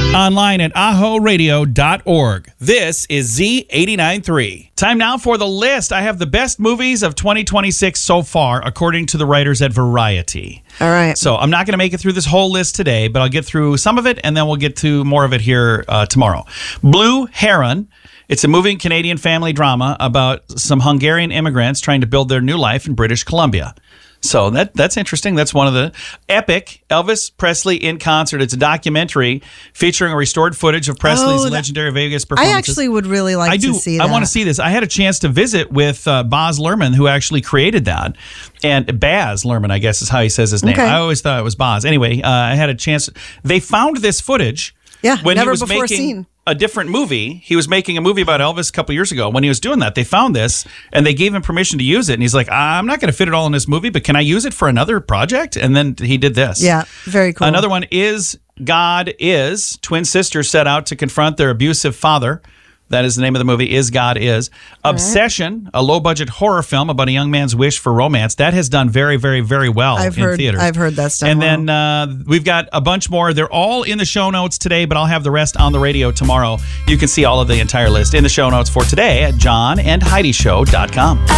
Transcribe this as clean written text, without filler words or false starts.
Online at ahoradio.org. This is Z89.3. Time now for the list. I have the best movies of 2026 so far, according to the writers at Variety. All right. So I'm not going to make it through this whole list today, but I'll get through some of it, and then we'll get to more of it here tomorrow. Blue Heron. It's a moving Canadian family drama about some Hungarian immigrants trying to build their new life in British Columbia. So that's interesting. That's one of the epic Elvis Presley in concert. It's a documentary featuring a restored footage of Presley's legendary Vegas performances. I actually would really like to see that. I want to see this. I had a chance to visit with Baz Luhrmann, who actually created that. And Baz Luhrmann, I guess is how he says his name. Okay. I always thought it was Baz. Anyway, I had a chance. They found this footage when never he was before making seen. a different movie. He was making a movie about Elvis a couple years ago. When he was doing that, they found this and they gave him permission to use it. And he's like, I'm not going to fit it all in this movie, but can I use it for another project? And then he did this. Yeah, very cool. Another one is God Is. Twin sisters set out to confront their abusive father. That is the name of the movie, Is God Is. Obsession, a low-budget horror film about a young man's wish for romance. That has done very, very, very well in theaters. I've heard that stuff. And then we've got a bunch more. They're all in the show notes today, but I'll have the rest on the radio tomorrow. You can see all of the entire list in the show notes for today at johnandheidishow.com.